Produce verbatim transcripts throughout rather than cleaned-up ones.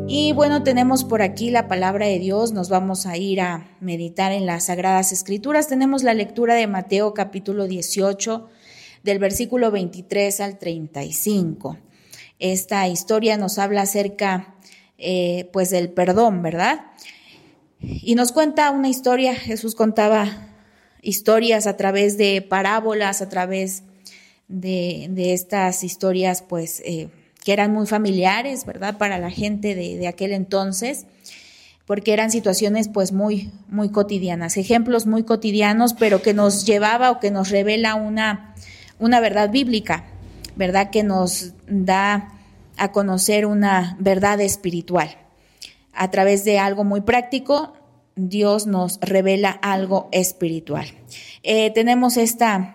Y bueno, tenemos por aquí la palabra de Dios, nos vamos a ir a meditar en las Sagradas Escrituras. Tenemos la lectura de Mateo capítulo dieciocho, del versículo veintitrés al treinta y cinco. Esta historia nos habla acerca eh, pues del perdón, ¿verdad? Y nos cuenta una historia. Jesús contaba historias a través de parábolas, a través de, de estas historias pues eh, que eran muy familiares, ¿verdad? Para la gente de, de aquel entonces, porque eran situaciones pues muy, muy cotidianas, ejemplos muy cotidianos, pero que nos llevaba o que nos revela una, una verdad bíblica, ¿verdad? Que nos da a conocer una verdad espiritual. A través de algo muy práctico, Dios nos revela algo espiritual. Eh, tenemos esta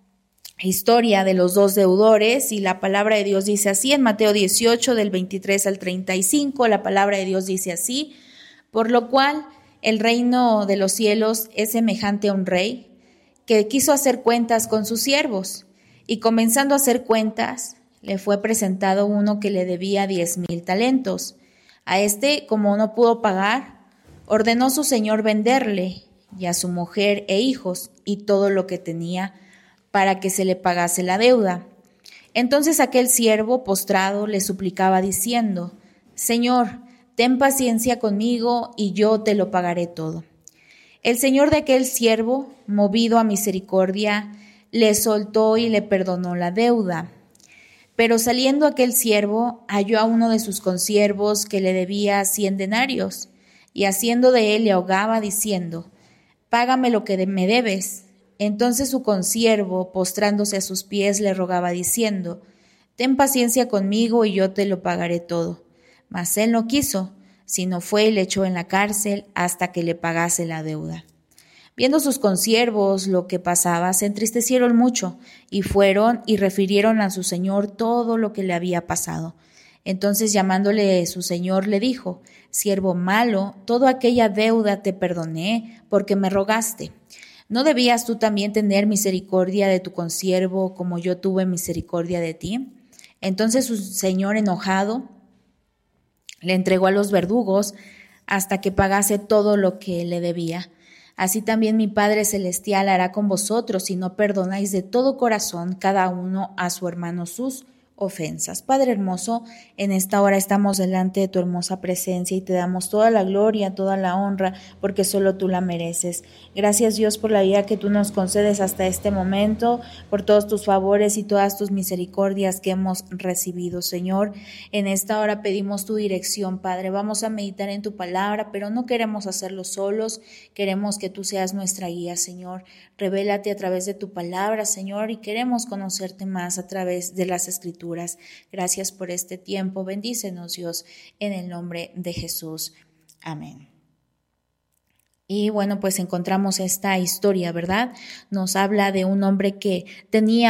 historia de los dos deudores y la palabra de Dios dice así en Mateo dieciocho del veintitrés al treinta y cinco, la palabra de Dios dice así: por lo cual el reino de los cielos es semejante a un rey que quiso hacer cuentas con sus siervos, y comenzando a hacer cuentas le fue presentado uno que le debía diez mil talentos. A este, como no pudo pagar, ordenó su señor venderle y a su mujer e hijos y todo lo que tenía, para que se le pagase la deuda. Entonces aquel siervo postrado le suplicaba diciendo: Señor, ten paciencia conmigo y yo te lo pagaré todo. El señor de aquel siervo, movido a misericordia, le soltó y le perdonó la deuda. Pero saliendo aquel siervo, halló a uno de sus consiervos que le debía cien denarios, y haciendo de él le ahogaba diciendo: Págame lo que me debes. Entonces su consiervo, postrándose a sus pies, le rogaba diciendo: Ten paciencia conmigo y yo te lo pagaré todo. Mas él no quiso, sino fue y le echó en la cárcel hasta que le pagase la deuda. Viendo sus consiervos lo que pasaba, se entristecieron mucho, y fueron y refirieron a su señor todo lo que le había pasado. Entonces, llamándole su señor, le dijo: Siervo malo, toda aquella deuda te perdoné, porque me rogaste. ¿No debías tú también tener misericordia de tu consiervo, como yo tuve misericordia de ti? Entonces su señor, enojado, le entregó a los verdugos hasta que pagase todo lo que le debía. Así también mi Padre Celestial hará con vosotros si no perdonáis de todo corazón cada uno a su hermano sus ofensas. Padre hermoso, en esta hora estamos delante de tu hermosa presencia y te damos toda la gloria, toda la honra, porque solo tú la mereces. Gracias, Dios, por la vida que tú nos concedes hasta este momento, por todos tus favores y todas tus misericordias que hemos recibido, Señor. En esta hora pedimos tu dirección, Padre. Vamos a meditar en tu palabra, pero no queremos hacerlo solos. Queremos que tú seas nuestra guía, Señor. Revélate a través de tu palabra, Señor, y queremos conocerte más a través de las Escrituras. Gracias por este tiempo. Bendícenos, Dios, en el nombre de Jesús. Amén. Y bueno, pues encontramos esta historia, ¿verdad? Nos habla de un hombre que tenía